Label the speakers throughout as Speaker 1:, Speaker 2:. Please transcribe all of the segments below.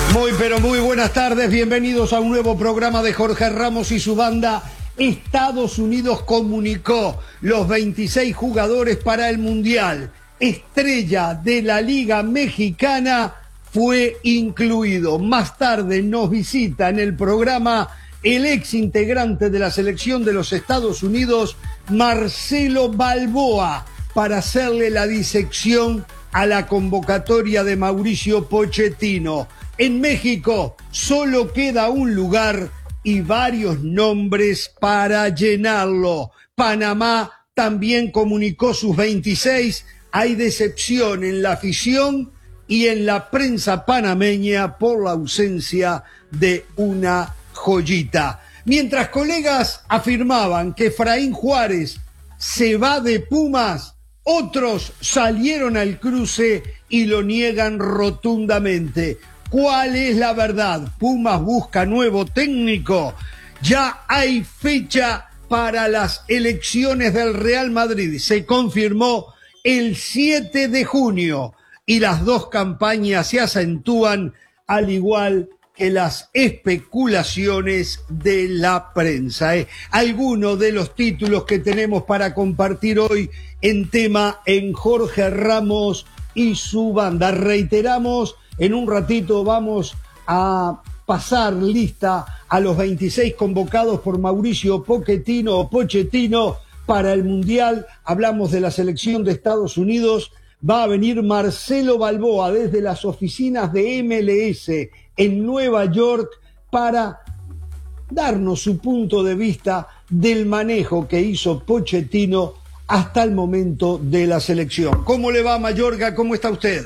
Speaker 1: Muy pero muy buenas tardes, bienvenidos a un nuevo programa de Jorge Ramos y su banda. Estados Unidos comunicó los 26 jugadores para el Mundial. Estrella de la Liga Mexicana fue incluido. Más tarde nos visita en el programa el ex integrante de la selección de los Estados Unidos, Marcelo Balboa, para hacerle la disección a la convocatoria de Mauricio Pochettino. En México solo queda un lugar y varios nombres para llenarlo. Panamá también comunicó sus 26. Hay decepción en la afición y en la prensa panameña por la ausencia de una joyita. Mientras colegas afirmaban que Efraín Juárez se va de Pumas, otros salieron al cruce y lo niegan rotundamente. ¿Cuál es la verdad? Pumas busca nuevo técnico. Ya hay fecha para las elecciones del Real Madrid. Se confirmó el 7 de junio y las dos campañas se acentúan, al igual que las especulaciones de la prensa. Algunos de los títulos que tenemos para compartir hoy en tema en Jorge Ramos y su banda. Reiteramos, en un ratito vamos a pasar lista a los 26 convocados por Mauricio Pochettino para el Mundial. Hablamos de la selección de Estados Unidos. Va a venir Marcelo Balboa desde las oficinas de MLS en Nueva York para darnos su punto de vista del manejo que hizo Pochettino hasta el momento de la selección. ¿Cómo le va, Mayorga? ¿Cómo está usted?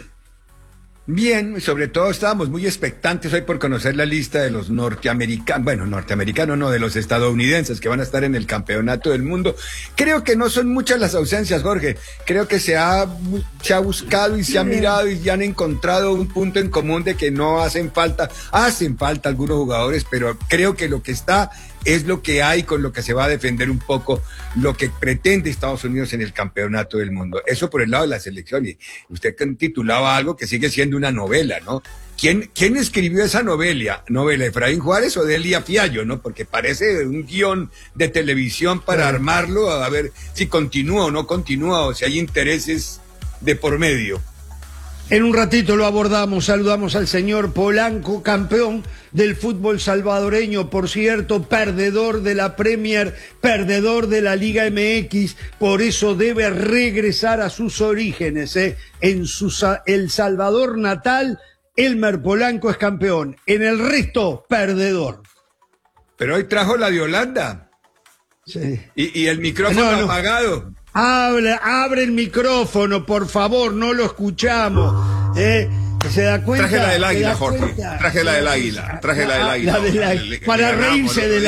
Speaker 2: Bien, sobre todo estábamos muy expectantes hoy por conocer la lista de los norteamericanos, de los estadounidenses que van a estar en el campeonato del mundo. Creo que no son muchas las ausencias, Jorge. Creo que se ha buscado y se ha mirado y ya han encontrado un punto en común de que no hacen falta algunos jugadores, pero creo que lo que está es lo que hay, con lo que se va a defender un poco lo que pretende Estados Unidos en el campeonato del mundo. Eso por el lado de la selección. Y usted titulaba algo que sigue siendo una novela, ¿no? ¿Quién escribió esa novela? ¿Efraín Juárez o Delia Fiallo, no? Porque parece un guión de televisión para armarlo, a ver si continúa o no continúa, o si hay intereses de por medio.
Speaker 1: En un ratito lo abordamos, saludamos al señor Polanco, campeón del fútbol salvadoreño, por cierto, perdedor de la Premier, perdedor de la Liga MX, por eso debe regresar a sus orígenes. En El Salvador natal, Elmer Polanco es campeón, en el resto, perdedor.
Speaker 2: Pero hoy trajo la de Holanda.
Speaker 1: Sí.
Speaker 2: Y el micrófono apagado.
Speaker 1: Abre el micrófono, por favor, no lo escuchamos. ¿Se da cuenta?
Speaker 3: Traje la del águila, Jorge. Traje la del águila.
Speaker 1: Para reírse del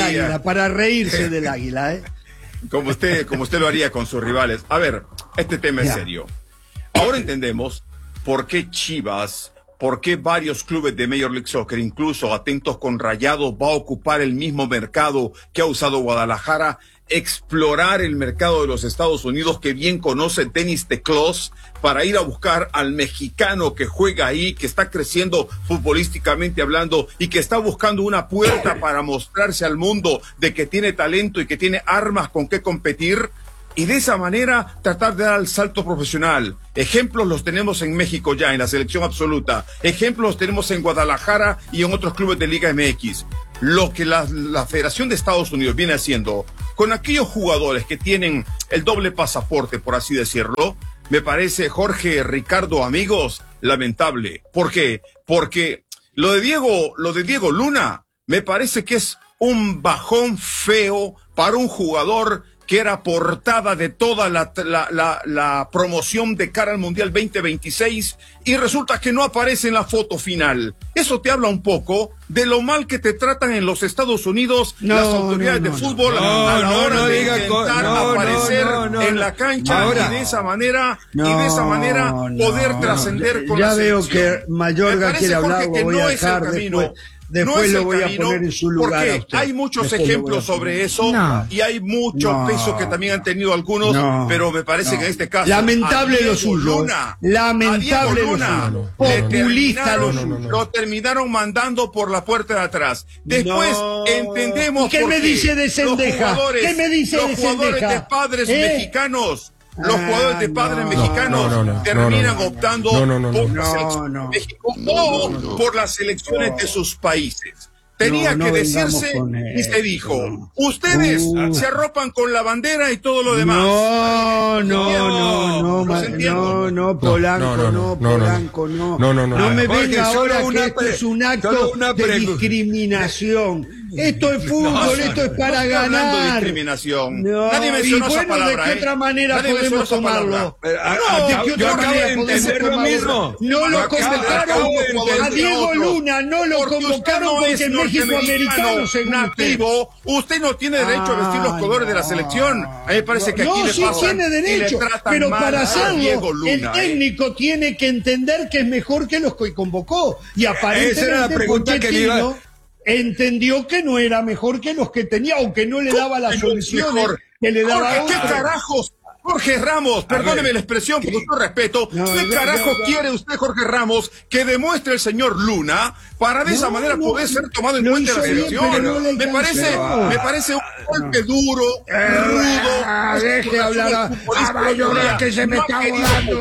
Speaker 1: águila,
Speaker 3: Como usted lo haría con sus rivales. A ver, este tema es serio. Ahora entendemos por qué Chivas, por qué varios clubes de Major League Soccer, incluso atentos con Rayados, va a ocupar el mismo mercado que ha usado Guadalajara, explorar el mercado de los Estados Unidos, que bien conoce Denis Teclós, para ir a buscar al mexicano que juega ahí, que está creciendo futbolísticamente hablando y que está buscando una puerta para mostrarse al mundo de que tiene talento y que tiene armas con qué competir, y de esa manera tratar de dar el salto profesional. Ejemplos los tenemos en México ya, en la selección absoluta. Ejemplos los tenemos en Guadalajara y en otros clubes de Liga MX. Lo que la Federación de Estados Unidos viene haciendo con aquellos jugadores que tienen el doble pasaporte, por así decirlo, me parece, Jorge, Ricardo, amigos, lamentable. ¿Por qué? Porque lo de Diego Luna me parece que es un bajón feo para un jugador que era portada de toda la promoción de cara al Mundial 2026 y resulta que no aparece en la foto final. Eso te habla un poco de lo mal que te tratan en los Estados Unidos las autoridades de fútbol a la hora de intentar aparecer en la cancha y de esa manera poder trascender con la selección.
Speaker 1: Ya veo que Mayorga quiere hablar,
Speaker 3: que
Speaker 1: voy a
Speaker 3: no es el
Speaker 1: dejar
Speaker 3: camino.
Speaker 1: Después lo voy a poner en su lugar.
Speaker 3: Porque
Speaker 1: a usted.
Speaker 3: hay muchos
Speaker 1: Después
Speaker 3: ejemplos sobre eso y hay mucho peso que también han tenido algunos, pero me parece que en este caso
Speaker 1: lamentable lo suyo. Lamentable lo suyo. Populista lo suyo.
Speaker 3: Lo terminaron mandando por la puerta de atrás. Después entendemos
Speaker 1: ¿Qué me dice de Cendejas?
Speaker 3: ¿Qué
Speaker 1: me dice de Cendejas?
Speaker 3: Los jugadores de padres mexicanos. Los jugadores de padres mexicanos terminan optando por la selección de México o por las selecciones de sus países. Tenía que decirse y se dijo. Ustedes se arropan con la bandera y todo lo demás.
Speaker 1: Polanco, no. No me venga ahora que esto es un acto de discriminación. Esto es fútbol, esto es para ganar.
Speaker 3: De discriminación. Nadie mencionó esa palabra.
Speaker 1: ¿De qué otra manera podemos tomarlo?
Speaker 2: Yo acabo de entender lo mismo.
Speaker 1: No lo convocaron a Diego Luna, no lo convocaron porque es México americano
Speaker 3: nativo. Usted no tiene derecho a vestir los colores de la selección. A mí me parece que aquí le pasan.
Speaker 1: No, sí tiene derecho, pero para hacerlo el técnico
Speaker 3: ¿eh?
Speaker 1: tiene que entender que es mejor que los que convocó. Y aparentemente
Speaker 2: esa era la pregunta que le iba
Speaker 1: entendió que no era mejor que los que tenía, aunque no le daba las soluciones que le daba
Speaker 3: Jorge, ¿qué carajos? Jorge Ramos, perdóneme la expresión, porque yo respeto. ¿Qué carajo quiere usted, Jorge Ramos, que demuestre el señor Luna para de esa manera poder ser tomado en cuenta en la selección? Me parece un golpe duro, rudo.
Speaker 1: Deje hablar yo creo que se me está ahogando.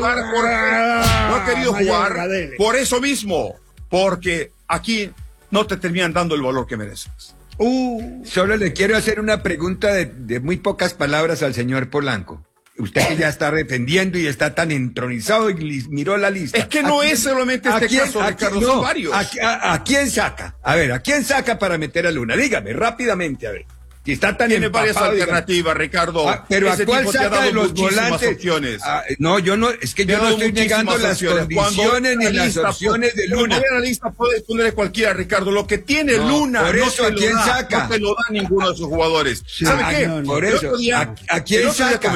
Speaker 3: No ha querido jugar por eso mismo, porque aquí no te terminan dando el valor que mereces.
Speaker 2: Solo le quiero hacer una pregunta de muy pocas palabras al señor Polanco. Usted que ya está defendiendo y está tan entronizado y miró la lista.
Speaker 3: Es que no es solamente este caso, Ricardo, son varios.
Speaker 2: ¿A quién saca? A ver, ¿a quién saca para meter a Luna? Dígame, rápidamente, a ver. Si está tan
Speaker 3: tiene varias alternativas, Ricardo.
Speaker 2: Pero ¿a cuál saca de los volantes? No, yo no, es que yo no estoy negando las condiciones ni las opciones de Luna.
Speaker 3: En la lista puedes ponerle cualquiera, Ricardo. Lo que tiene Luna
Speaker 2: por eso, ¿a quién saca?
Speaker 3: No te lo da ninguno de sus jugadores. ¿Sabe qué?
Speaker 2: Por eso, ¿a quién saca?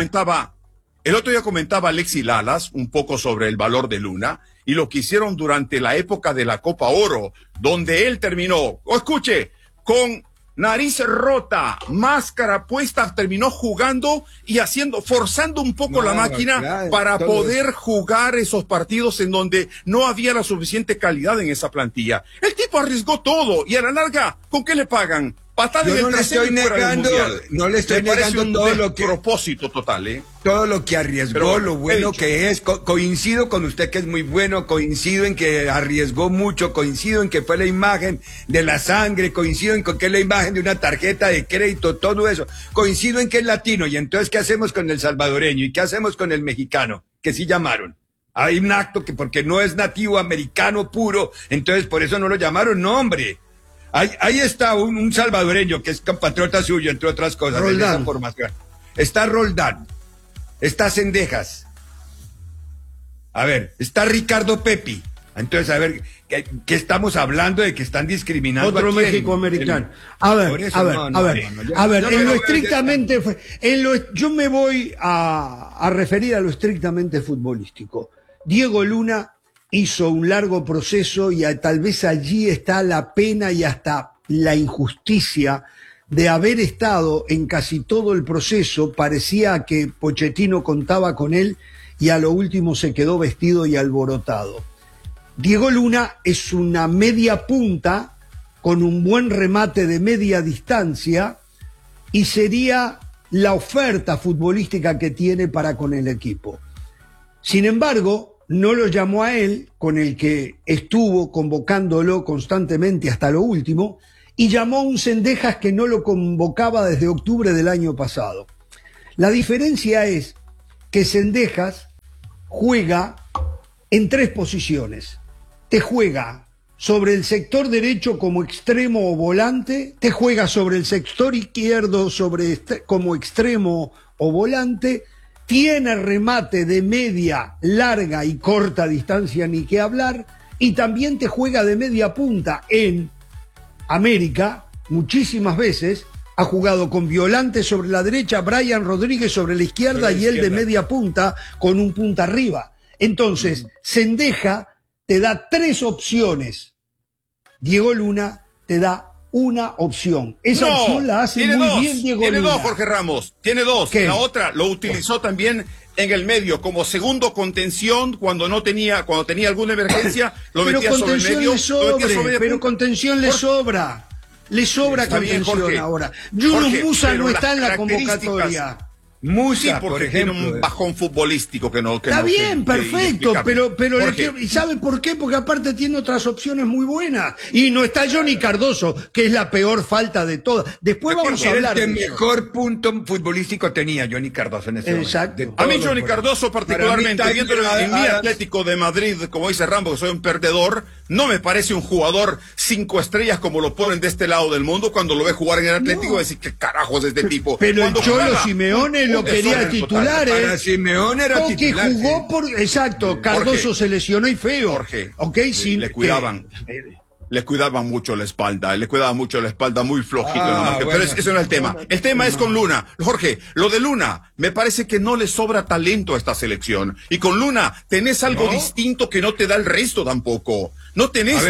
Speaker 3: El otro día comentaba Alexis Lalas un poco sobre el valor de Luna y lo que hicieron durante la época de la Copa Oro, donde él terminó, escuche, con nariz rota, máscara puesta, terminó jugando y forzando un poco la máquina para poder jugar esos partidos en donde no había la suficiente calidad en esa plantilla. El tipo arriesgó todo y a la larga, ¿con qué le pagan? Patada
Speaker 2: Yo no le estoy negando, todo lo que
Speaker 3: propósito total,
Speaker 2: todo lo que arriesgó, lo bueno que es. Coincido con usted que es muy bueno, coincido en que arriesgó mucho, coincido en que fue la imagen de la sangre, coincido en que es la imagen de una tarjeta de crédito, todo eso. Coincido en que es latino y entonces ¿qué hacemos con el salvadoreño y qué hacemos con el mexicano? Que sí llamaron. Hay un acto que porque no es nativo americano puro, entonces por eso no lo llamaron, no hombre. Ahí está un salvadoreño que es compatriota suyo, entre otras cosas.
Speaker 1: Roldán.
Speaker 2: En esa formación. Está Roldán. Está Cendejas. A ver, está Ricardo Pepi. Entonces, a ver, ¿qué estamos hablando de que están discriminando?
Speaker 1: Otro México americano. A ver, en lo estrictamente, yo me voy a referir a lo estrictamente futbolístico. Diego Luna hizo un largo proceso y tal vez allí está la pena y hasta la injusticia de haber estado en casi todo el proceso. Parecía que Pochettino contaba con él y a lo último se quedó vestido y alborotado. Diego Luna es una media punta con un buen remate de media distancia y sería la oferta futbolística que tiene para con el equipo. Sin embargo, no lo llamó a él, con el que estuvo convocándolo constantemente hasta lo último, y llamó a un Cendejas que no lo convocaba desde octubre del año pasado. La diferencia es que Cendejas juega en 3 posiciones. Te juega sobre el sector derecho como extremo o volante, te juega sobre el sector izquierdo como extremo o volante, tiene remate de media, larga y corta distancia, ni que hablar, y también te juega de media punta en América, muchísimas veces, ha jugado con Violante sobre la derecha, Brian Rodríguez sobre la izquierda y él de media punta con un punta arriba. Entonces, Cendeja te da 3 opciones. Diego Luna te da una opción. Esa opción la hace muy bien Diego Luna.
Speaker 3: Tiene 2, Jorge Ramos. Tiene 2.
Speaker 1: ¿Qué?
Speaker 3: La otra lo utilizó también en el medio como segundo contención cuando tenía alguna emergencia, lo metía sobre el medio.
Speaker 1: Pero contención le sobra. Le sobra contención
Speaker 3: bien,
Speaker 1: ahora. Yunus Musa no está en la convocatoria.
Speaker 2: Musa,
Speaker 3: sí, porque
Speaker 2: por ejemplo,
Speaker 3: tiene un bajón futbolístico que no.
Speaker 1: Está bien, perfecto, pero
Speaker 3: Jorge.
Speaker 1: ¿y sabe por qué? Porque aparte tiene otras opciones muy buenas. Y no está Johnny Cardoso, que es la peor falta de todas. Después vamos a hablar
Speaker 2: de
Speaker 1: de eso.
Speaker 2: mejor punto futbolístico tenía Johnny Cardoso en ese
Speaker 1: Exacto.
Speaker 2: momento.
Speaker 3: A mí Johnny Cardoso particularmente, viéndolo en mi Atlético de Madrid, como dice Rambo, que soy un perdedor, no me parece un jugador 5 estrellas como lo ponen de este lado del mundo. Cuando lo ve jugar en el Atlético, decir qué carajos es este tipo.
Speaker 1: Pero
Speaker 3: cuando
Speaker 1: el Cholo
Speaker 3: juega,
Speaker 1: Simeone lo quería titular.
Speaker 2: Para Simeone era
Speaker 1: porque
Speaker 2: titular.
Speaker 1: jugó por... Exacto, Cardoso
Speaker 3: Jorge,
Speaker 1: se lesionó y feo.
Speaker 3: Jorge,
Speaker 1: ¿Okay? Sin,
Speaker 3: le cuidaban. Le cuidaban mucho la espalda, muy flojito.
Speaker 2: Bueno.
Speaker 3: Pero eso no es el tema. El tema es con Luna. Jorge, lo de Luna, me parece que no le sobra talento a esta selección. Y con Luna tenés algo distinto que no te da el resto tampoco. No tenés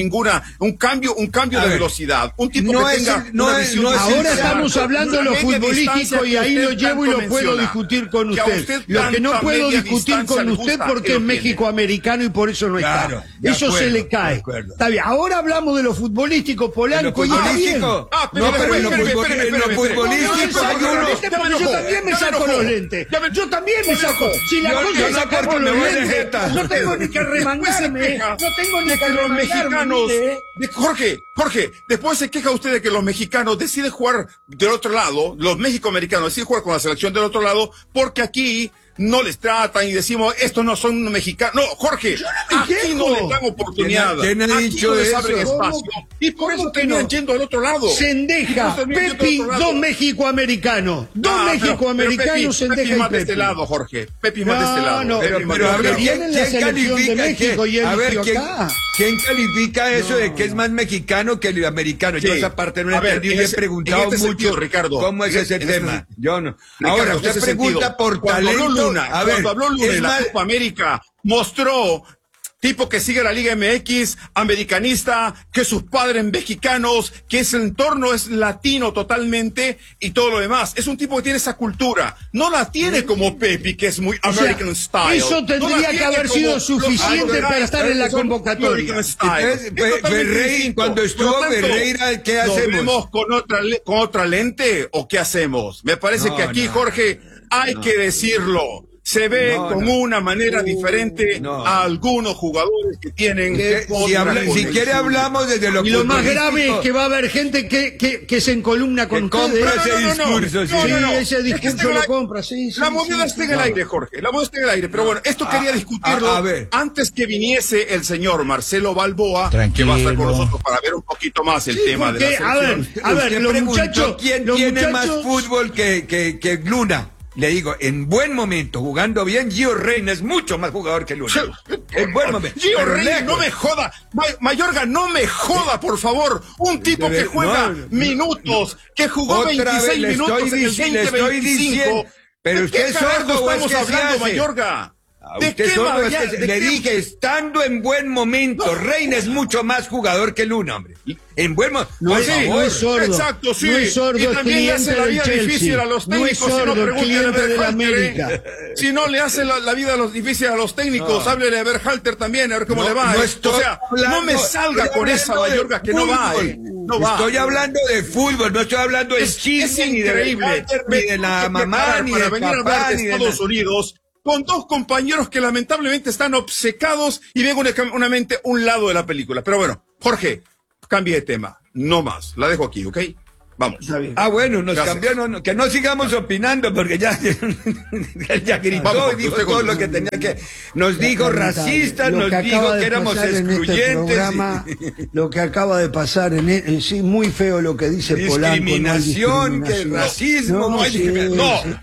Speaker 3: un cambio de velocidad. Un tipo que tenga una visión.
Speaker 1: Ahora estamos hablando de lo futbolístico y ahí lo llevo y lo puedo discutir con usted. Lo que no puedo discutir con usted porque es México-americano y por eso no está. Eso se le cae. Está bien. Ahora hablamos de lo futbolístico, Polanco.
Speaker 2: ¿Lo futbolístico?
Speaker 3: Pero en lo futbolístico
Speaker 1: hay uno. Yo también me saco los lentes. Yo también me saco. Si la cosa es sacarme los lentes, no tengo ni que remangarme. No tengo ni que
Speaker 3: los mexicanos. Jorge, después se queja usted de que los mexicanos deciden jugar del otro lado, los mexicoamericanos deciden jugar con la selección del otro lado, porque aquí no les tratan y decimos, estos no son mexicanos. No, Jorge, aquí no les dan oportunidad.
Speaker 2: ¿Quién ha dicho
Speaker 3: no les
Speaker 2: eso?
Speaker 3: abren espacio. Y por eso terminan yendo al otro lado.
Speaker 1: Cendeja, Pepi, 2 mexicoamericanos. 2 mexicoamericanos, Cendeja y
Speaker 3: más de
Speaker 1: Pepi.
Speaker 3: este lado, Jorge. Pepi más de este lado.
Speaker 1: No, pero a ver, ¿quién califica?
Speaker 2: ¿Quién califica eso de que es más mexicano que el americano? Yo esa parte no la entendí y he preguntado mucho,
Speaker 3: Ricardo,
Speaker 2: cómo es ese tema. Yo no.
Speaker 3: Ricardo,
Speaker 2: Ahora, usted pregunta por talento.
Speaker 3: Cuando habló Luna en la Copa América, mostró tipo que sigue la Liga MX, americanista, que sus padres mexicanos, que ese entorno es latino totalmente y todo lo demás. Es un tipo que tiene esa cultura. No la tiene como Pepi, que es muy American style.
Speaker 1: Eso tendría que haber sido suficiente para estar en la convocatoria.
Speaker 2: Cuando estuvo Ferreira, ¿qué hacemos?
Speaker 3: ¿Lo vemos con otra lente o qué hacemos? Me parece que aquí, Jorge, hay que decirlo. Se ve con una manera diferente a algunos jugadores que tienen.
Speaker 2: Si quiere hablamos desde lo
Speaker 1: y lo más grave es que va a haber gente que se encolumna con ustedes.
Speaker 2: Compra ese discurso.
Speaker 1: Ese discurso lo compra.
Speaker 3: La moneda está en el aire, Jorge. La moneda está en el aire. Pero bueno, esto quería discutirlo antes que viniese el señor Marcelo Balboa, que va a estar con nosotros para ver un poquito más el tema de la selección.
Speaker 1: A ver, los muchachos.
Speaker 2: ¿Quién tiene más fútbol que Luna? Le digo, en buen momento, jugando bien, Gio Reyna es mucho más jugador que Luna. En buen momento.
Speaker 3: Gio Reyna, no me joda. Mayorga, no me joda, por favor. Un tipo que juega minutos, que jugó 26 minutos en el 2025.
Speaker 2: Pero usted es sordo o es que
Speaker 3: hablando, Mayorga?
Speaker 2: Le dije, estando en buen momento, Reina es mucho más jugador que Luna, hombre. En buen momento.
Speaker 1: No es sordo.
Speaker 3: Exacto, sí.
Speaker 1: No es sordo,
Speaker 3: y también le hace la vida difícil a los técnicos.
Speaker 1: No es sordo,
Speaker 3: si no,
Speaker 1: cliente de la América.
Speaker 3: Si no le hace la vida difícil a los técnicos, háblele a Berhalter también, a ver cómo le va. No me salga con esa, Mayorga, que no va. No va.
Speaker 2: Estoy hablando de fútbol, no estoy hablando de chisme,
Speaker 3: ni de
Speaker 2: la mamá, ni de papá, ni de
Speaker 3: Estados Unidos. Con 2 compañeros que lamentablemente están obcecados y ven únicamente un lado de la película. Pero bueno, Jorge, cambie de tema. No más. La dejo aquí, ¿ok? Vamos.
Speaker 2: Bueno, nos cambió, que no sigamos opinando porque ya gritó y dijo todo lo que tenía que. Nos dijo racistas, nos dijo que éramos excluyentes.
Speaker 1: Lo que acaba de pasar sí, muy feo lo que dice Polanco.
Speaker 2: Discriminación, que racismo, no hay discriminación.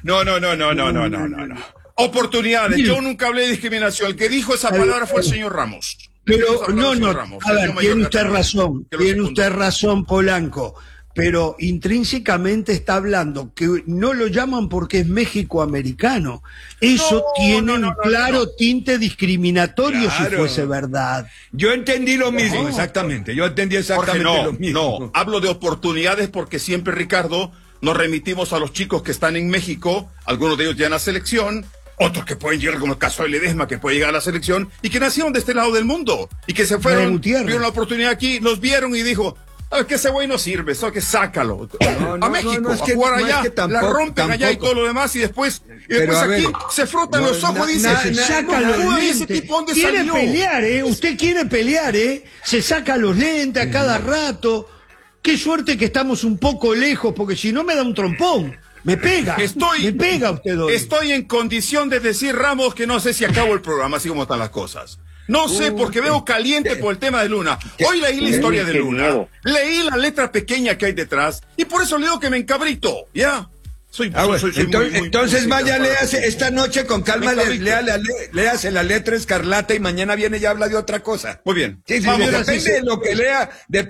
Speaker 3: No. Oportunidades. Yo nunca hablé de discriminación. El que dijo esa palabra fue el señor Ramos.
Speaker 1: Pero no,
Speaker 3: Ramos,
Speaker 1: a ver,
Speaker 3: selección
Speaker 1: tiene
Speaker 3: mayor
Speaker 1: usted
Speaker 3: catalana,
Speaker 1: razón,
Speaker 3: que lo
Speaker 1: tiene
Speaker 3: secundó.
Speaker 1: usted razón, Polanco, pero intrínsecamente está hablando que no lo llaman porque es México-americano. Eso tiene un claro tinte discriminatorio si
Speaker 2: Claro.
Speaker 1: fuese verdad.
Speaker 2: Yo entendí lo mismo, exactamente. Yo entendí
Speaker 3: Jorge,
Speaker 2: exactamente lo mismo.
Speaker 3: no, hablo de oportunidades porque siempre, Ricardo, nos remitimos a los chicos que están en México, algunos de ellos ya en la selección, otros que pueden llegar, como el caso de Ledesma, que puede llegar a la selección, y que nacieron de este lado del mundo, y que se fueron,
Speaker 1: Gutiérrez.
Speaker 3: vieron la oportunidad aquí, los vieron y dijo, que ese güey no sirve, eso que sácalo a México,
Speaker 2: es que-
Speaker 3: a jugar
Speaker 2: no es
Speaker 3: allá,
Speaker 2: que tampoco-
Speaker 3: la rompen allá y
Speaker 2: tampoco.
Speaker 3: todo lo demás, y después
Speaker 2: Pero, a ver,
Speaker 3: aquí se frotan
Speaker 2: no,
Speaker 3: los ojos y dicen,
Speaker 2: na-
Speaker 1: Se
Speaker 2: na-
Speaker 1: saca
Speaker 3: no
Speaker 1: los
Speaker 3: jodas, ese
Speaker 1: lentes.
Speaker 3: tipo, ¿dónde
Speaker 1: Quiere
Speaker 3: salió?
Speaker 1: pelear, ¿eh? Usted quiere pelear, ¿eh? Se saca los lentes a cada rato. Qué suerte que estamos un poco lejos, porque si no me da un trompón. Me pega. Me pega usted hoy.
Speaker 3: Estoy en condición de decir, Ramos, que no sé si acabo el programa, así como están las cosas. No sé, porque veo caliente por el tema de Luna. Hoy leí la historia de Luna, leí la letra pequeña que hay detrás, y por eso leo que me encabrito, ¿ya? Soy
Speaker 2: Entonces vaya, léase esta noche con calma,
Speaker 3: Me cabrito.
Speaker 2: léase la letra escarlata y mañana viene y habla de otra cosa.
Speaker 3: Muy bien.
Speaker 2: Sí, sí,
Speaker 3: Vamos,
Speaker 2: depende de lo que lea,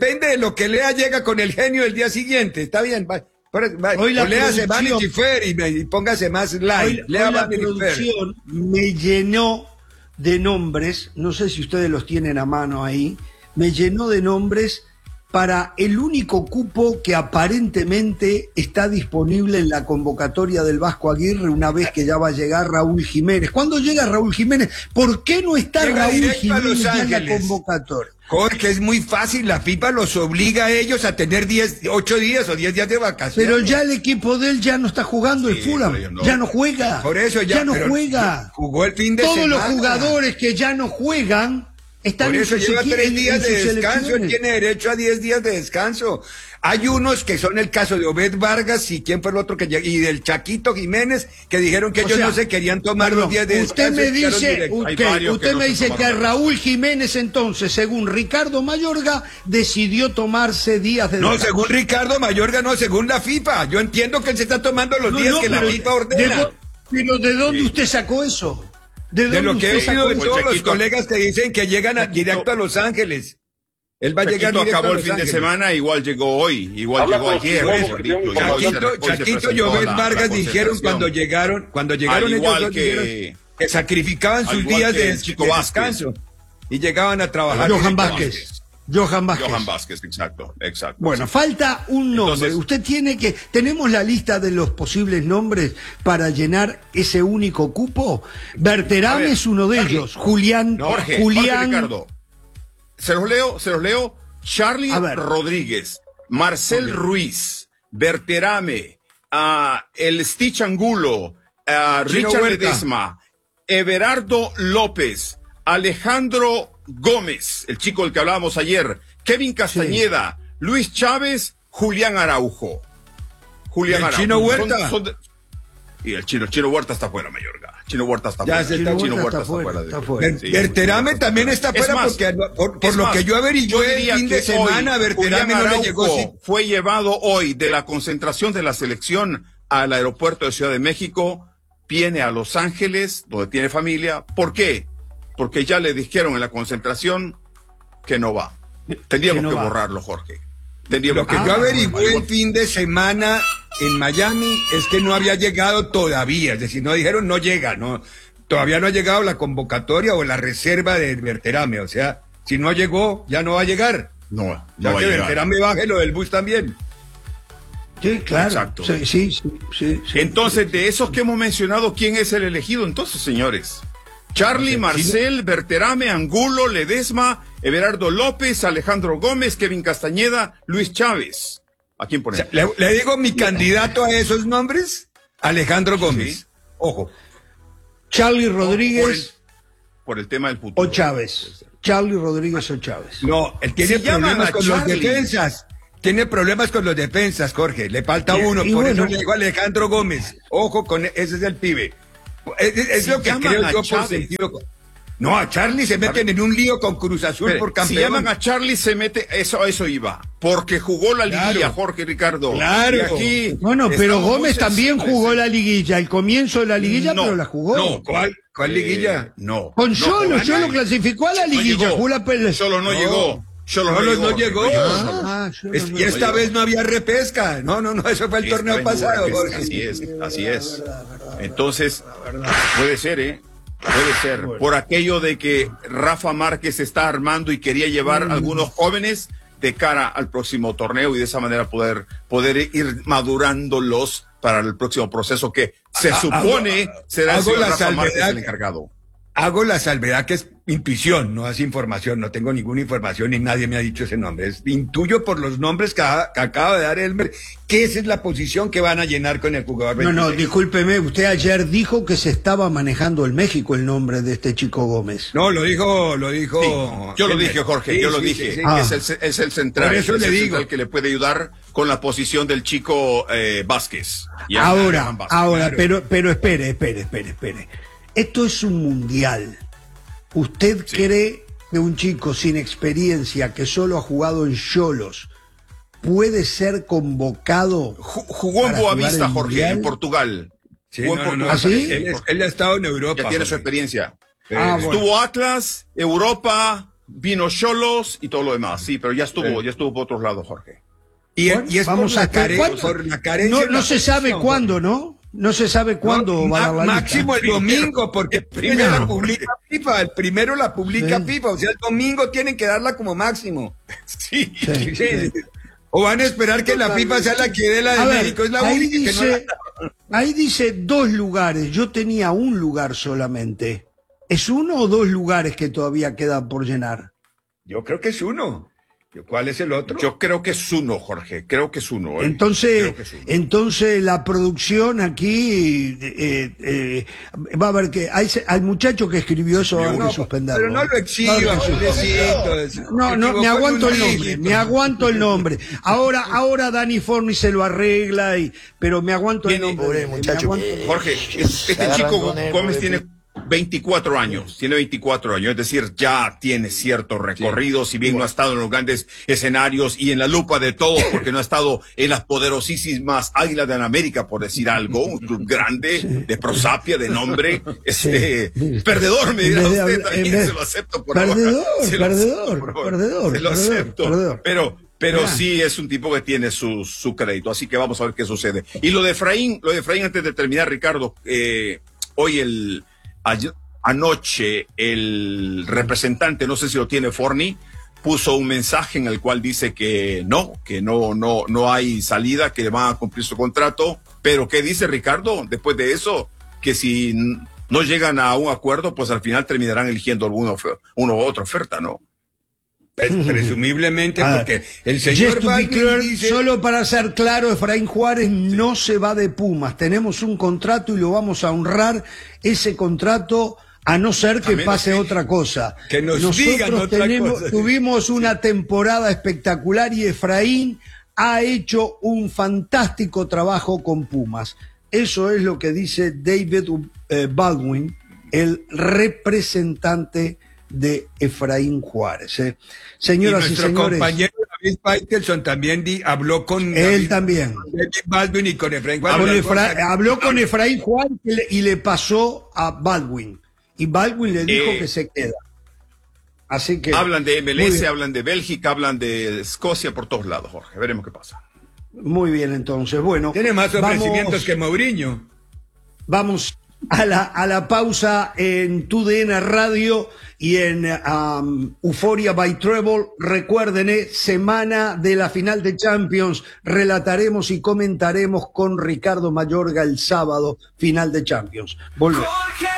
Speaker 2: llega con el genio el día siguiente, está bien, va.
Speaker 1: Hoy la
Speaker 2: O léase
Speaker 1: producción-
Speaker 2: Vanity Fair y póngase más light.
Speaker 1: Hoy
Speaker 2: Lea
Speaker 1: la
Speaker 2: Vanity Fair.
Speaker 1: producción me llenó de nombres, no sé si ustedes los tienen a mano ahí, me llenó de nombres para el único cupo que aparentemente está disponible en la convocatoria del Vasco Aguirre una vez que ya va a llegar Raúl Jiménez. ¿Cuándo llega Raúl Jiménez? ¿Por qué no está
Speaker 2: Llega
Speaker 1: Raúl
Speaker 2: directo a Los
Speaker 1: Jiménez ya en la
Speaker 2: Ángeles.
Speaker 1: convocatoria?
Speaker 2: Jorge, es muy fácil, la FIFA los obliga a ellos a tener 8 días o 10 días de vacaciones.
Speaker 1: Pero ya el equipo de él ya no está jugando el Fulham,
Speaker 3: pero no.
Speaker 1: ya no juega.
Speaker 2: Por eso ya
Speaker 1: no
Speaker 2: pero
Speaker 1: juega.
Speaker 2: jugó el fin de
Speaker 1: Todos
Speaker 2: semana.
Speaker 1: los jugadores que ya no juegan están
Speaker 2: Por eso
Speaker 1: en sus
Speaker 2: lleva
Speaker 1: equi-
Speaker 2: 3
Speaker 1: en
Speaker 2: días
Speaker 1: sus
Speaker 2: de descanso,
Speaker 1: selecciones.
Speaker 2: tiene derecho a 10 días de descanso. Hay unos que son el caso de Obed Vargas y quién fue el otro que llegó, y del Chaquito Jiménez, que dijeron que
Speaker 1: O
Speaker 2: ellos
Speaker 1: sea,
Speaker 2: no se querían tomar
Speaker 1: perdón,
Speaker 2: los días de
Speaker 1: usted
Speaker 2: descanso.
Speaker 1: me
Speaker 2: y quedaron
Speaker 1: dice,
Speaker 2: directos.
Speaker 3: Hay
Speaker 1: ok,
Speaker 3: varios
Speaker 1: usted
Speaker 3: que no
Speaker 1: me
Speaker 3: se
Speaker 1: dice que
Speaker 3: tomaron.
Speaker 1: Raúl Jiménez entonces, según Ricardo Mayorga, decidió tomarse días de
Speaker 2: No,
Speaker 1: descanso.
Speaker 2: según Ricardo Mayorga, no, según la FIFA. Yo entiendo que él se está tomando los
Speaker 1: No,
Speaker 2: días
Speaker 1: no,
Speaker 2: que la
Speaker 1: pero
Speaker 2: FIFA ordena.
Speaker 1: pero ¿de dónde usted sacó eso?
Speaker 2: De lo
Speaker 1: dónde
Speaker 2: que he
Speaker 1: usted
Speaker 2: oído
Speaker 1: sacó
Speaker 2: de
Speaker 1: eso?
Speaker 2: todos los
Speaker 3: Chaquito-
Speaker 2: colegas que dicen que llegan directo a Los Ángeles. Él va a llegar
Speaker 3: Chaquito
Speaker 2: directo
Speaker 3: acabó
Speaker 2: a
Speaker 3: el
Speaker 2: Los
Speaker 3: fin de
Speaker 2: Ángeles.
Speaker 3: semana, igual llegó hoy, igual
Speaker 4: Habla
Speaker 3: llegó
Speaker 4: con
Speaker 3: ayer.
Speaker 4: Simón,
Speaker 3: mejor
Speaker 4: porque
Speaker 3: dicho,
Speaker 4: tengo
Speaker 3: ya hoy se
Speaker 4: información.
Speaker 3: hoy se
Speaker 2: Chaquito y
Speaker 3: presentó
Speaker 2: Obed
Speaker 3: la
Speaker 2: Vargas dijeron
Speaker 3: concentración.
Speaker 2: cuando llegaron
Speaker 3: Al
Speaker 2: ellos
Speaker 3: igual
Speaker 2: dos, dijeron
Speaker 3: que-
Speaker 2: que sacrificaban
Speaker 3: al
Speaker 2: sus
Speaker 3: igual
Speaker 2: días
Speaker 3: que
Speaker 2: de,
Speaker 3: el Chico
Speaker 2: de
Speaker 3: Vázquez.
Speaker 2: descanso y llegaban a trabajar.
Speaker 1: Johan
Speaker 3: Vázquez.
Speaker 1: Vázquez. Johan Vázquez.
Speaker 3: Johan Vázquez, exacto.
Speaker 1: Bueno, falta un nombre.
Speaker 3: Entonces-
Speaker 1: Usted tiene que. ¿Tenemos la lista de los posibles nombres para llenar ese único cupo? Berterame
Speaker 3: A ver,
Speaker 1: es uno de
Speaker 3: Charlie.
Speaker 1: ellos. Julián.
Speaker 3: Jorge Ricardo. Se los leo. Charlie
Speaker 1: A ver.
Speaker 3: Rodríguez, Marcel Ruiz, Berterame, el Stitch Angulo,
Speaker 2: Chino
Speaker 3: Richard
Speaker 2: Huerta.
Speaker 3: Ledesma, Everardo López, Alejandro Gómez, el chico del que hablábamos ayer, Kevin Castañeda, Luis Chávez, Julián Araujo.
Speaker 2: ¿Y el Chino Huerta?
Speaker 3: Y el Chino Huerta está fuera, Mayorga. Chino Huerta está
Speaker 2: Ya
Speaker 3: fuera.
Speaker 2: se está-
Speaker 3: Chino Huerta
Speaker 1: está fuera,
Speaker 3: de-
Speaker 1: está fuera.
Speaker 3: Sí,
Speaker 2: Berterame
Speaker 3: Chino
Speaker 2: también
Speaker 3: Huerta
Speaker 2: está
Speaker 3: Es
Speaker 2: fuera
Speaker 3: más,
Speaker 2: porque por
Speaker 3: es
Speaker 2: lo
Speaker 3: más,
Speaker 2: que yo averigué
Speaker 3: yo
Speaker 2: el
Speaker 3: diría
Speaker 2: fin de
Speaker 3: que
Speaker 2: semana,
Speaker 3: hoy
Speaker 2: Berterame
Speaker 3: Julián
Speaker 2: no le llegó.
Speaker 3: Araujo fue llevado hoy de la concentración de la selección al aeropuerto de Ciudad de México, viene a Los Ángeles, donde tiene familia. ¿Por qué? Porque ya le dijeron en la concentración que no va. Tendríamos
Speaker 1: Que
Speaker 3: que,
Speaker 1: no va.
Speaker 3: borrarlo, Jorge.
Speaker 2: Lo
Speaker 3: Tendríamos
Speaker 2: que yo averigué el fin de semana en Miami es que no había llegado todavía, es decir, no dijeron no llega, no, todavía no ha llegado la convocatoria o la reserva de Berterame, o sea, si no llegó, ya no va a llegar.
Speaker 3: No,
Speaker 2: Ya
Speaker 3: no va a
Speaker 2: que
Speaker 3: llegar.
Speaker 2: Berterame baje lo del bus también.
Speaker 1: Sí, claro.
Speaker 3: Exacto.
Speaker 1: Sí.
Speaker 3: Entonces, de esos que hemos mencionado, ¿quién es el elegido entonces, señores? Charlie, Marcel, Berterame, Angulo, Ledesma, Everardo López, Alejandro Gómez, Kevin Castañeda, Luis Chávez. ¿A quién
Speaker 2: O
Speaker 3: ponemos?
Speaker 2: sea, le digo mi candidato a esos nombres, Alejandro Gómez.
Speaker 3: Sí.
Speaker 2: Ojo.
Speaker 1: Charlie Rodríguez
Speaker 3: Por el tema del futuro.
Speaker 1: o Chávez. Charlie Rodríguez o Chávez.
Speaker 2: No, él tiene
Speaker 3: Si llaman
Speaker 2: problemas
Speaker 3: a
Speaker 2: con los
Speaker 3: Charlie.
Speaker 2: defensas. Tiene problemas con los defensas, Jorge. Le falta uno,
Speaker 1: y
Speaker 2: por
Speaker 1: bueno.
Speaker 2: eso le digo a Alejandro Gómez. Ojo con ese es el pibe. Es
Speaker 3: Si
Speaker 2: lo que
Speaker 3: llaman
Speaker 2: creo
Speaker 3: a
Speaker 2: yo por
Speaker 3: Chávez.
Speaker 2: sentido. No, a Charlie se meten en un lío con Cruz Azul
Speaker 3: Espere,
Speaker 2: por
Speaker 3: si
Speaker 2: campeón.
Speaker 3: llaman a Charlie, se mete. Eso iba. Porque jugó la liguilla,
Speaker 2: Claro.
Speaker 3: Jorge Ricardo.
Speaker 2: Claro.
Speaker 3: Y aquí
Speaker 1: Bueno, pero
Speaker 3: estamos muy
Speaker 1: Gómez también
Speaker 3: sensibles.
Speaker 1: jugó la liguilla, el comienzo de la liguilla,
Speaker 3: No,
Speaker 1: pero la jugó.
Speaker 2: No, ¿cuál? ¿Cuál liguilla?
Speaker 3: No.
Speaker 1: Con Xolos, Xolos clasificó a la liguilla.
Speaker 3: Xolos no llegó.
Speaker 2: Xolos no llegó. Y esta vez no había repesca. No, eso fue el torneo pasado.
Speaker 3: Así es. Entonces, puede ser, puede ser. Por aquello de que Rafa Márquez está armando y quería llevar a algunos jóvenes de cara al próximo torneo y de esa manera poder ir madurándolos para el próximo proceso que se supone será el señor Rafa Márquez el encargado.
Speaker 2: Hago la salvedad que es intuición, no es información, no tengo ninguna información y nadie me ha dicho ese nombre. Intuyo por los nombres que acaba de dar Elmer, que esa es la posición que van a llenar con el jugador 26.
Speaker 1: No, discúlpeme, usted ayer dijo que se estaba manejando en México el nombre de este chico Gómez.
Speaker 2: No, lo dijo.
Speaker 3: Sí, yo lo dije, Jorge, yo lo dije.
Speaker 2: Sí.
Speaker 3: Es el central,
Speaker 2: por eso
Speaker 3: es
Speaker 2: le
Speaker 3: el
Speaker 2: digo
Speaker 3: central que le puede ayudar con la posición del chico Vázquez.
Speaker 1: Ahora,
Speaker 2: claro.
Speaker 1: pero espere. Esto es un mundial. ¿Usted cree que un chico sin experiencia que solo ha jugado en Xolos puede ser convocado?
Speaker 3: Jugó en Boavista, Jorge, en Portugal.
Speaker 2: Sí,
Speaker 1: ¿Ah, sí?
Speaker 2: Él ha estado en Europa.
Speaker 3: Ya tiene su experiencia.
Speaker 1: Bueno.
Speaker 3: Atlas, Europa, vino Xolos y todo lo demás. Sí, pero ya estuvo por otros lados, Jorge.
Speaker 2: Y es
Speaker 1: vamos
Speaker 2: por
Speaker 1: a ver,
Speaker 2: por la carencia.
Speaker 1: No se sabe cuándo, ¿no? No se sabe cuándo va a dar la
Speaker 2: máximo
Speaker 1: lista.
Speaker 2: el domingo, porque primero la publica FIFA, el primero la publica FIFA, o sea, el domingo tienen que darla como máximo. Sí. O van a esperar que la FIFA sea la que dé la de México, es la única que no la...
Speaker 1: Ahí dice 2 lugares, yo tenía un lugar solamente. ¿Es 1 o 2 lugares que todavía quedan por llenar?
Speaker 2: Yo creo que es 1. ¿Cuál es el otro?
Speaker 3: Yo creo que es 1, Jorge. Creo que es 1.
Speaker 1: Entonces la producción aquí va a ver que hay muchacho que escribió eso, va a haber que suspenderlo.
Speaker 2: Pero no lo exhiba,
Speaker 1: No, me aguanto el nombre. Ahora Dani Forni se lo arregla, pero me aguanto el nombre.
Speaker 3: Jorge, este chico Gómez tiene 24 años, es decir, ya tiene cierto recorrido, si bien no ha estado en los grandes escenarios y en la lupa de todos, porque no ha estado en las poderosísimas Águilas de América, por decir algo, un club grande, de prosapia, de nombre, perdedor, me dirá usted, también se lo acepto por ahora.
Speaker 1: Perdedor.
Speaker 3: Se lo acepto, pero sí es un tipo que tiene su crédito, así que vamos a ver qué sucede. Y lo de Efraín antes de terminar, Ricardo, anoche el representante, no sé si lo tiene Forni, puso un mensaje en el cual dice que no hay salida, que van a cumplir su contrato, pero ¿qué dice Ricardo? Después de eso, que si no llegan a un acuerdo, pues al final terminarán eligiendo una u otra oferta, ¿no?
Speaker 2: Presumiblemente, porque el señor
Speaker 1: dice... Solo para ser claro, Efraín Juárez no se va de Pumas. Tenemos un contrato y lo vamos a honrar, ese contrato, a no ser que pase otra cosa.
Speaker 2: Que nos digan otra cosa.
Speaker 1: Tuvimos una temporada espectacular y Efraín ha hecho un fantástico trabajo con Pumas. Eso es lo que dice David Baldwin, el representante de Efraín Juárez. Señoras y señores,
Speaker 2: nuestro compañero David Faitelson también habló con
Speaker 1: él también.
Speaker 2: David Baldwin y con Efraín Juárez.
Speaker 1: Habló con Efraín Juárez y le pasó a Baldwin. Y Baldwin le dijo que se queda. Así que
Speaker 3: hablan de MLS, hablan de Bélgica, hablan de Escocia, por todos lados, Jorge. Veremos qué pasa.
Speaker 1: Muy bien, entonces. Bueno,
Speaker 2: tiene más ofrecimientos que Mourinho.
Speaker 1: Vamos a la pausa en TUDN Radio y en Euphoria by Treble. Recuerden, semana de la final de Champions. Relataremos y comentaremos con Ricardo Mayorga el sábado, final de Champions. Volvemos.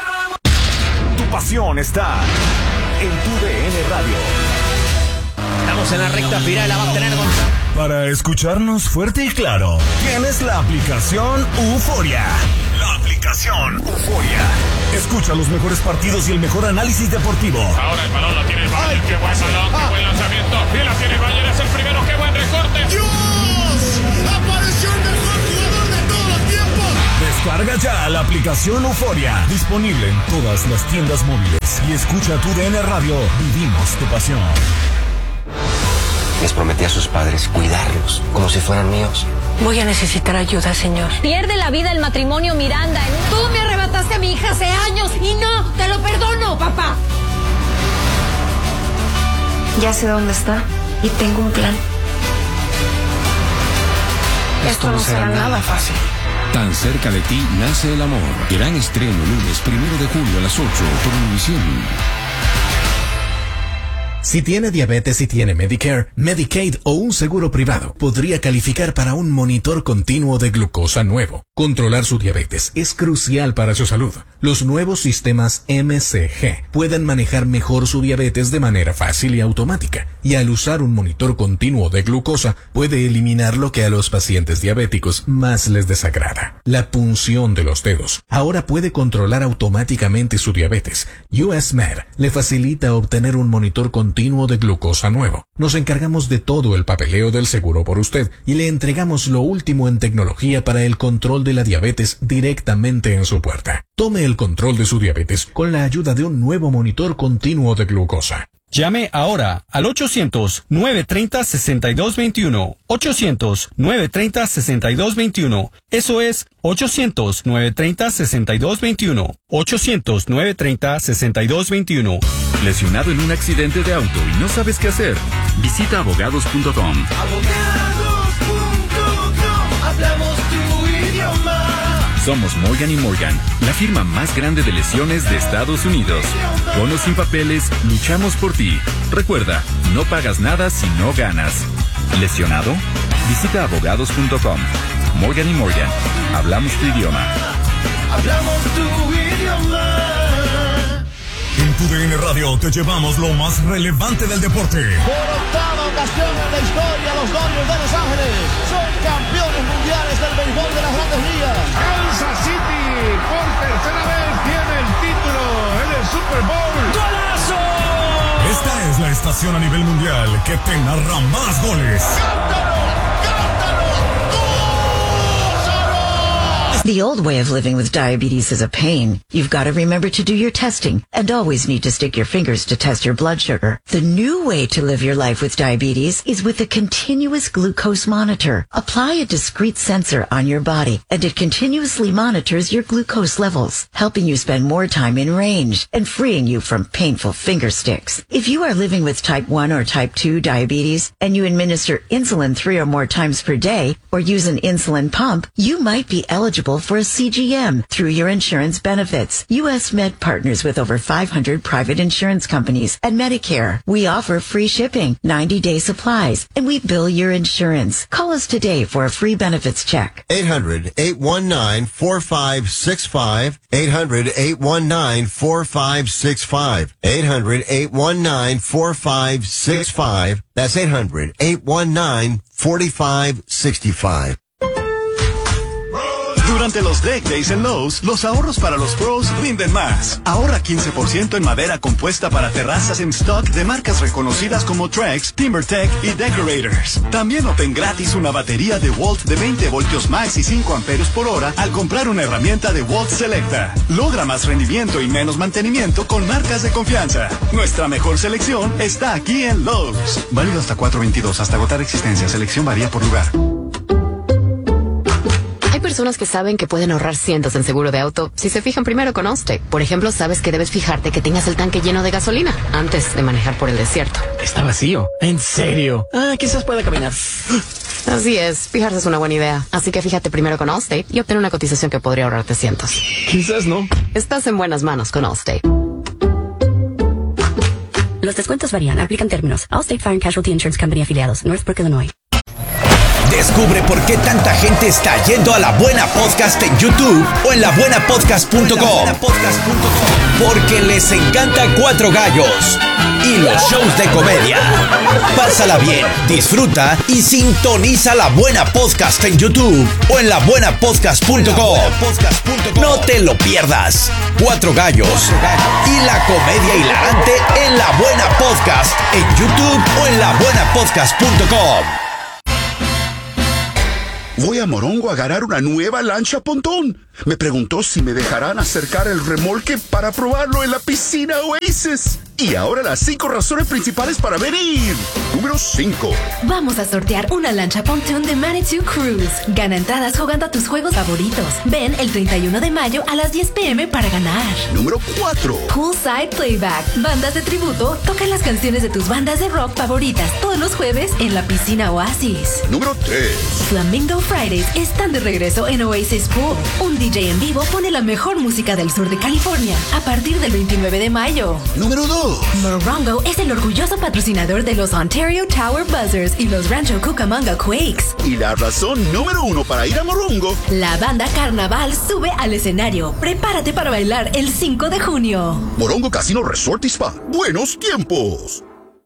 Speaker 4: Tu pasión está en TUDN Radio.
Speaker 5: Estamos en la recta final, la va a tener
Speaker 4: Para escucharnos fuerte y claro, tienes la aplicación Euphoria. La aplicación Euphoria. Escucha los mejores partidos y el mejor análisis deportivo.
Speaker 6: Ahora el balón lo tiene el Bayern. Qué buen balón, qué buen lanzamiento. Bien la tiene el Bayern, es el primero. Qué buen recorte.
Speaker 7: ¡Dios! ¡Apareció el mejor jugador de todos los tiempos!
Speaker 4: Descarga ya la aplicación Euphoria. Disponible en todas las tiendas móviles. Y escucha TUDN Radio. Vivimos tu pasión.
Speaker 8: Les prometí a sus padres cuidarlos como si fueran míos. Voy a necesitar ayuda, señor.
Speaker 9: Pierde la vida el matrimonio Miranda.
Speaker 10: Tú me arrebataste a mi hija hace años y no te lo perdono, papá.
Speaker 8: Ya sé dónde está y tengo un plan. Esto no será nada fácil.
Speaker 11: Tan cerca de ti nace el amor. Gran estreno lunes 1 de julio a las 8 por Univisión.
Speaker 12: Si tiene diabetes y tiene Medicare, Medicaid o un seguro privado, podría calificar para un monitor continuo de glucosa nuevo. Controlar su diabetes es crucial para su salud. Los nuevos sistemas MCG pueden manejar mejor su diabetes de manera fácil y automática. Y al usar un monitor continuo de glucosa, puede eliminar lo que a los pacientes diabéticos más les desagrada: la punción de los dedos. Ahora puede controlar automáticamente su diabetes. US Med le facilita obtener un monitor continuo de glucosa nuevo. Nos encargamos de todo el papeleo del seguro por usted y le entregamos lo último en tecnología para el control de la diabetes directamente en su puerta. Tome el control de su diabetes con la ayuda de un nuevo monitor continuo de glucosa.
Speaker 13: Llame ahora al 800-930-6221. 800-930-6221. Eso es 800-930-6221. 800-930-6221.
Speaker 14: ¿Lesionado en un accidente de auto y no sabes qué hacer? Visita abogados.com.
Speaker 7: Abogados.com, hablamos tu idioma.
Speaker 14: Somos Morgan & Morgan, la firma más grande de lesiones de Estados Unidos. Con o sin papeles, luchamos por ti. Recuerda, no pagas nada si no ganas. ¿Lesionado? Visita abogados.com. Morgan & Morgan, hablamos tu idioma.
Speaker 7: Hablamos tu idioma.
Speaker 4: En tu DN Radio te llevamos lo más relevante del deporte.
Speaker 15: Por octava ocasión en la historia, los Dodgers de Los Ángeles son campeones mundiales del béisbol de las Grandes Ligas.
Speaker 6: Kansas City por tercera vez tiene el título en el Super Bowl.
Speaker 4: ¡Golazo! Esta es la estación a nivel mundial que te narra más goles.
Speaker 16: The old way of living with diabetes is a pain. You've got to remember to do your testing and always need to stick your fingers to test your blood sugar. The new way to live your life with diabetes is with a continuous glucose monitor. Apply a discrete sensor on your body and it continuously monitors your glucose levels, helping you spend more time in range and freeing you from painful finger sticks. If you are living with type 1 or type 2 diabetes and you administer insulin 3 or more times per day or use an insulin pump, you might be eligible for a CGM through your insurance benefits. US Med partners with over 500 private insurance companies and Medicare. We offer free shipping, 90-day supplies, and we bill your insurance. Call us today for a free benefits check.
Speaker 17: 800-819-4565. 800-819-4565. 800-819-4565. That's 800-819-4565.
Speaker 18: Durante los Deck Days en Lowe's, los ahorros para los pros rinden más. Ahorra 15% en madera compuesta para terrazas en stock de marcas reconocidas como Trex, TimberTech y Decorators. También obtén gratis una batería de Walt de 20 voltios max y 5 amperios por hora al comprar una herramienta de Walt Selecta. Logra más rendimiento y menos mantenimiento con marcas de confianza. Nuestra mejor selección está aquí en Lowe's. Válido hasta 4/22, hasta agotar existencia. Selección varía por lugar.
Speaker 19: Hay personas que saben que pueden ahorrar cientos en seguro de auto si se fijan primero con Allstate. Por ejemplo, sabes que debes fijarte que tengas el tanque lleno de gasolina antes de manejar por el desierto.
Speaker 5: Está vacío. ¿En serio? Quizás pueda caminar.
Speaker 19: Así es, fijarse es una buena idea. Así que fíjate primero con Allstate y obtén una cotización que podría ahorrarte cientos.
Speaker 5: Quizás no.
Speaker 19: Estás en buenas manos con Allstate.
Speaker 20: Los descuentos varían. Aplican términos. Allstate Fire and Casualty Insurance Company afiliados. Northbrook, Illinois.
Speaker 21: Descubre por qué tanta gente está yendo a La Buena Podcast en YouTube o en labuenapodcast.com. Porque les encanta Cuatro Gallos y los shows de comedia. Pásala bien, disfruta y sintoniza La Buena Podcast en YouTube o en labuenapodcast.com. No te lo pierdas. Cuatro Gallos y la comedia hilarante en La Buena Podcast en YouTube o en labuenapodcast.com.
Speaker 22: Voy a Morongo a agarrar una nueva lancha pontón.
Speaker 3: Me preguntó si me dejarán acercar el remolque para probarlo en la piscina Oasis. Y ahora las 5 razones principales para venir. Número 5.
Speaker 22: Vamos a sortear una lancha pontoon de Manitou Cruise. Gana entradas jugando a tus juegos favoritos. Ven el 31 de mayo a las 10 p.m. para ganar.
Speaker 3: Número 4.
Speaker 22: Poolside Playback. Bandas de tributo tocan las canciones de tus bandas de rock favoritas todos los jueves en la piscina Oasis.
Speaker 3: Número 3.
Speaker 22: Flamingo Fridays están de regreso en Oasis Pool. Un DJ en vivo pone la mejor música del sur de California a partir del 29 de mayo.
Speaker 3: Número 2.
Speaker 22: Morongo es el orgulloso patrocinador de los Ontario Tower Buzzers y los Rancho Cucamonga Quakes.
Speaker 3: Y la razón número 1 para ir a Morongo.
Speaker 22: La banda Carnaval sube al escenario. Prepárate para bailar el 5 de junio.
Speaker 3: Morongo Casino Resort y Spa. Buenos tiempos.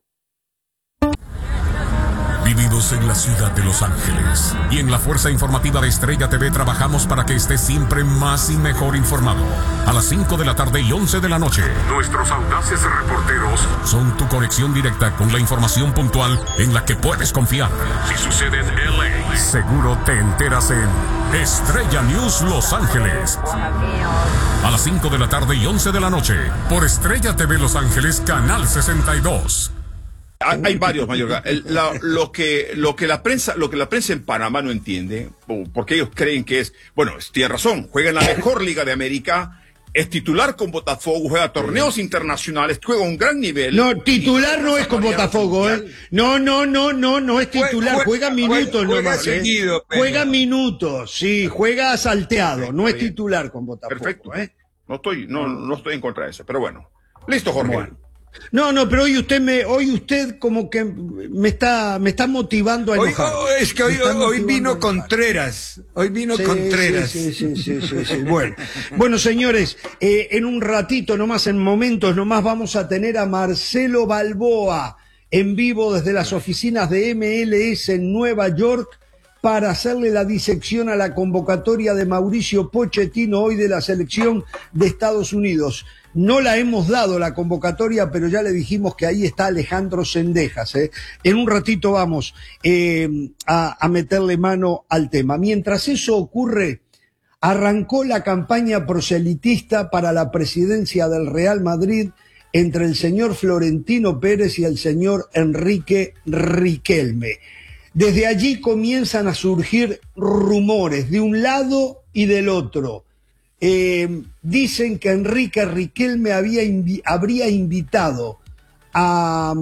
Speaker 23: Vividos en la ciudad de Los Ángeles y en la fuerza informativa de Estrella TV trabajamos para que estés siempre más y mejor informado. A las 5 de la tarde y 11 de la noche, nuestros audaces reporteros son tu conexión directa con la información puntual en la que puedes confiar. Si sucede en LA, seguro te enteras en Estrella News Los Ángeles. A las 5 de la tarde y 11 de la noche, por Estrella TV Los Ángeles, Canal 62.
Speaker 24: Hay varios, Mayorga. Lo que la prensa en Panamá no entiende, porque ellos creen que es, bueno, tiene razón, juega en la mejor liga de América, es titular con Botafogo, juega torneos internacionales, juega a un gran nivel.
Speaker 1: No, titular no es con Botafogo, No es titular, juega minutos nomás. Juega minutos, sí, juega salteado, no es titular con Botafogo.
Speaker 24: Perfecto, No estoy en contra de eso, pero bueno. Listo, Jorge.
Speaker 1: Bueno. No, pero hoy usted como que me está motivando a enojar.
Speaker 2: Es que hoy vino Contreras. Hoy vino Contreras.
Speaker 1: Sí. Bueno, señores, en un ratito nomás, en momentos nomás, vamos a tener a Marcelo Balboa en vivo desde las oficinas de MLS en Nueva York para hacerle la disección a la convocatoria de Mauricio Pochettino hoy de la selección de Estados Unidos. No la hemos dado la convocatoria, pero ya le dijimos que ahí está Alejandro Cendejas. En un ratito vamos a meterle mano al tema. Mientras eso ocurre, arrancó la campaña proselitista para la presidencia del Real Madrid entre el señor Florentino Pérez y el señor Enrique Riquelme. Desde allí comienzan a surgir rumores de un lado y del otro. Dicen que Enrique Riquelme habría invitado a...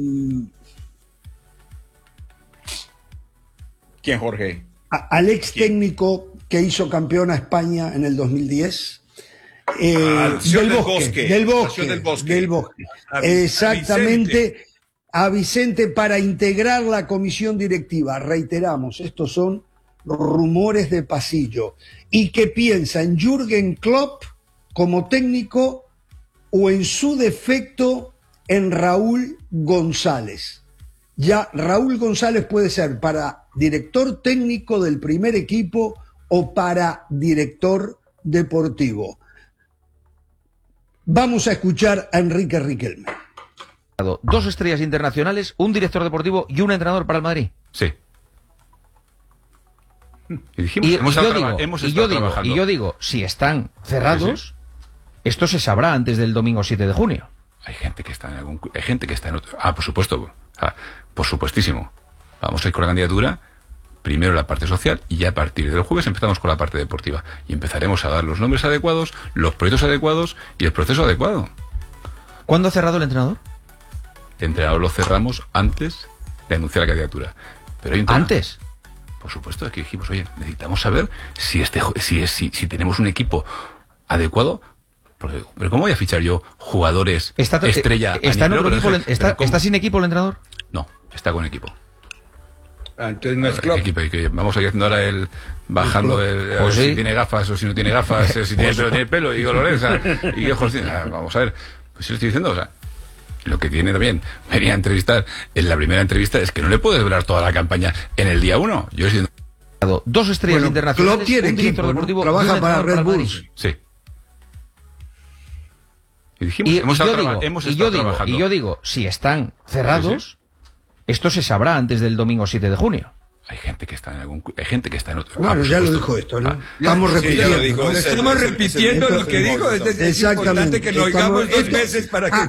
Speaker 24: ¿Quién, Jorge?
Speaker 1: Al ex técnico que hizo campeón a España en el 2010. Del Bosque. Exactamente. A Vicente para integrar la comisión directiva. Reiteramos, estos son rumores de pasillo. ¿Y qué piensa en Jürgen Klopp como técnico o en su defecto en Raúl González? Ya Raúl González puede ser para director técnico del primer equipo o para director deportivo. Vamos a escuchar a Enrique Riquelme.
Speaker 5: 2 estrellas internacionales, un director deportivo y un entrenador para el Madrid.
Speaker 25: Sí. Y
Speaker 5: yo digo, si están cerrados, esto se sabrá antes del domingo 7 de junio.
Speaker 25: Hay gente que está en otro. Por supuesto. Por supuestísimo. Vamos a ir con la candidatura, primero la parte social, y ya a partir del jueves empezamos con la parte deportiva. Y empezaremos a dar los nombres adecuados, los proyectos adecuados y el proceso adecuado.
Speaker 5: ¿Cuándo ha cerrado el entrenador?
Speaker 25: El entrenador lo cerramos antes de anunciar la candidatura. Pero ¿antes? Por supuesto, aquí dijimos, oye, necesitamos saber si tenemos un equipo adecuado. Pero ¿cómo voy a fichar yo jugadores estrella?
Speaker 5: ¿Está sin equipo el entrenador?
Speaker 25: No, está con equipo.
Speaker 2: Entonces no es Klopp.
Speaker 25: Vamos a ir haciendo ahora bajando si tiene gafas o si no tiene gafas, si tiene pelo, tiene pelo, y colores, y ojos. Vamos a ver, pues si lo estoy diciendo, lo que tiene también, venía a entrevistar, en la primera entrevista, es que no le puedes durar toda la campaña en el día 1. Yo estoy...
Speaker 5: 2 estrellas internacionales.
Speaker 1: Klopp tiene equipo, deportivo, trabaja para Red Bulls.
Speaker 25: Sí. Y dijimos,
Speaker 5: yo digo, si están cerrados, esto se sabrá antes del domingo 7 de junio.
Speaker 25: Hay gente que está en otro.
Speaker 1: Bueno, ya lo dijo esto, ¿no? Estamos repitiendo.
Speaker 2: Estamos repitiendo lo que dijo. Es importante que lo oigamos 2 veces para que